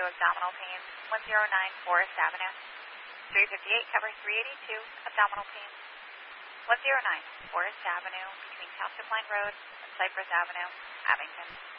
abdominal pain, 109 Forest Avenue. 358 covers 382, abdominal pain, 109 Forest Avenue, between Township Line Road and Cypress Avenue, Abington.